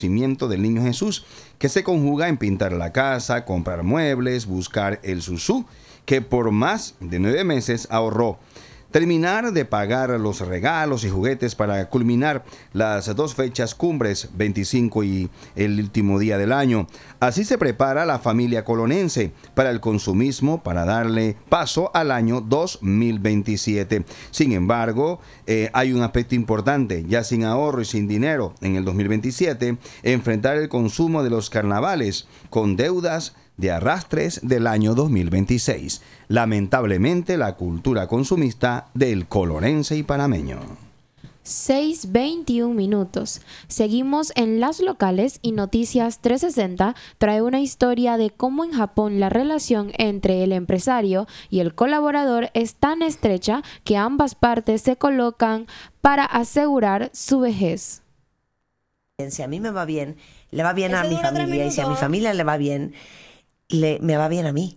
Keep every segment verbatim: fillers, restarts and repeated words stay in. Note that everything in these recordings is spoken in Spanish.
nacimiento del niño Jesús, que se conjuga en pintar la casa, comprar muebles, buscar el susú, que por más de nueve meses ahorró, terminar de pagar los regalos y juguetes para culminar las dos fechas cumbres, veinticinco y el último día del año. Así se prepara la familia colonense para el consumismo, para darle paso al año dos mil veintisiete. Sin embargo, eh, hay un aspecto importante: ya sin ahorro y sin dinero en el dos mil veintisiete, enfrentar el consumo de los carnavales con deudas de arrastres del año dos mil veintiséis. Lamentablemente, la cultura consumista del colonense y panameño. seis veintiún minutos. Seguimos en las locales y Noticias trescientos sesenta trae una historia de cómo en Japón la relación entre el empresario y el colaborador es tan estrecha que ambas partes se colocan para asegurar su vejez. Si a mí me va bien, le va bien a mi familia, y si a mi familia le va bien, le, me va bien a mí.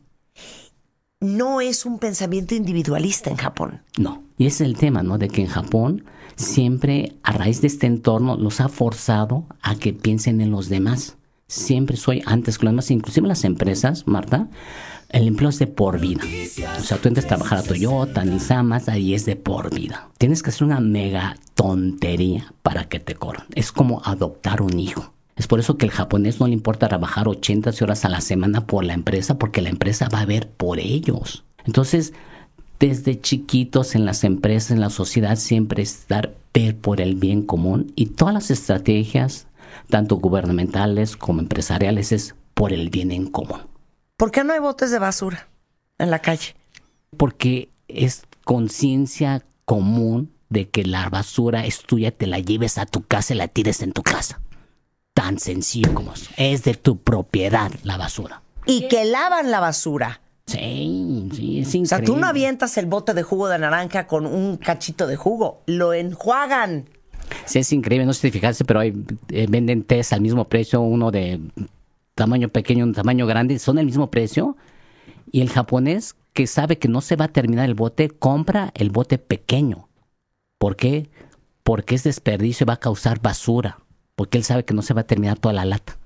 No es un pensamiento individualista en Japón. No, y ese es el tema, ¿no? De que en Japón siempre, a raíz de este entorno, los ha forzado a que piensen en los demás. Siempre soy antes que los demás, inclusive las empresas, Marta, el empleo es de por vida. O sea, tú entras a trabajar a Toyota, Nissan, ahí es de por vida. Tienes que hacer una mega tontería para que te corran. Es como adoptar un hijo. Es por eso que el japonés no le importa trabajar ochenta horas a la semana por la empresa, porque la empresa va a ver por ellos. Entonces, desde chiquitos en las empresas, en la sociedad, siempre estar ver por el bien común, y todas las estrategias, tanto gubernamentales como empresariales, es por el bien en común. ¿Por qué no hay botes de basura en la calle? Porque es conciencia común de que la basura es tuya, te la lleves a tu casa y la tires en tu casa. Tan sencillo como eso. Es de tu propiedad la basura. Y que lavan la basura. Sí, sí, es increíble. O sea, tú no avientas el bote de jugo de naranja con un cachito de jugo. Lo enjuagan. Sí, es increíble. No sé si fijarse, pero hay, eh, venden tés al mismo precio. Uno de tamaño pequeño, un tamaño grande. Son el mismo precio. Y el japonés, que sabe que no se va a terminar el bote, compra el bote pequeño. ¿Por qué? Porque es desperdicio y va a causar basura. Porque él sabe que no se va a terminar toda la lata.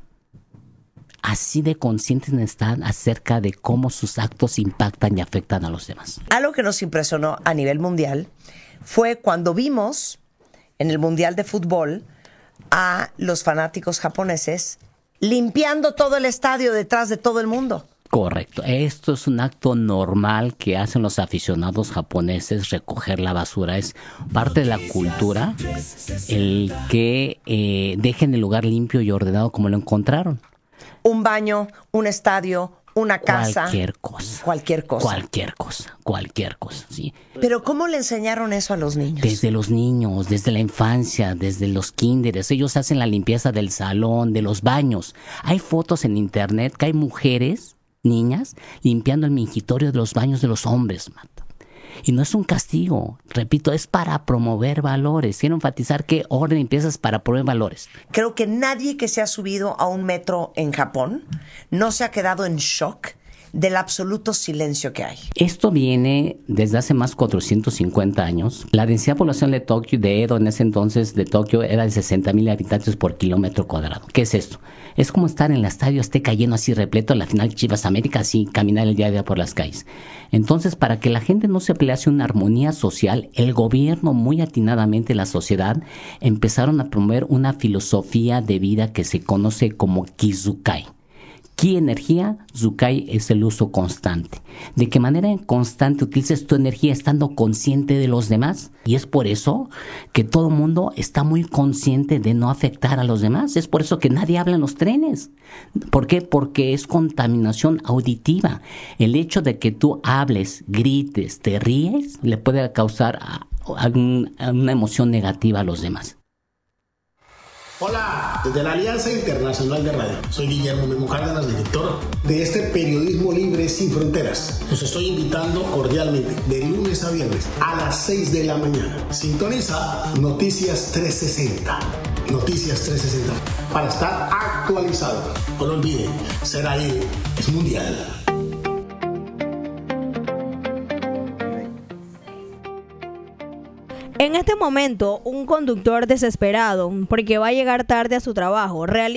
Así de conscientes están acerca de cómo sus actos impactan y afectan a los demás. Algo que nos impresionó a nivel mundial fue cuando vimos en el Mundial de Fútbol a los fanáticos japoneses limpiando todo el estadio detrás de todo el mundo. Correcto. Esto es un acto normal que hacen los aficionados japoneses, recoger la basura. Es parte de la cultura el que eh, dejen el lugar limpio y ordenado como lo encontraron. Un baño, un estadio, una casa. Cualquier cosa. Cualquier cosa. Cualquier cosa. Cualquier cosa, sí. Pero ¿cómo le enseñaron eso a los niños? Desde los niños, desde la infancia, desde los kinderes. Ellos hacen la limpieza del salón, de los baños. Hay fotos en internet que hay mujeres, niñas, limpiando el mingitorio de los baños de los hombres, Marta. Y no es un castigo, repito, es para promover valores. Quiero enfatizar que orden y limpieza es para promover valores. Creo que nadie que se ha subido a un metro en Japón no se ha quedado en shock del absoluto silencio que hay. Esto viene desde hace más de cuatrocientos cincuenta años. La densidad poblacional de Tokio, de Edo, en ese entonces de Tokio, era de sesenta mil habitantes por kilómetro cuadrado. ¿Qué es esto? Es como estar en el estadio Azteca lleno así repleto, la final Chivas América, así caminar el día a día por las calles. Entonces, para que la gente no se pelease una armonía social, el gobierno, muy atinadamente la sociedad, empezaron a promover una filosofía de vida que se conoce como Kizukai. Ki, energía, Zukai es el uso constante. ¿De qué manera constante utilices tu energía estando consciente de los demás? Y es por eso que todo el mundo está muy consciente de no afectar a los demás. Es por eso que nadie habla en los trenes. ¿Por qué? Porque es contaminación auditiva. El hecho de que tú hables, grites, te ríes, le puede causar algún, una emoción negativa a los demás. Hola, desde la Alianza Internacional de Radio. Soy Guillermo Memo Cárdenas, director de este periodismo libre sin fronteras. Los estoy invitando cordialmente de lunes a viernes a las seis de la mañana. Sintoniza Noticias trescientos sesenta. Noticias trescientos sesenta. Para estar actualizado. No lo olviden, ser ahí es mundial. En este momento, un conductor desesperado porque va a llegar tarde a su trabajo realiza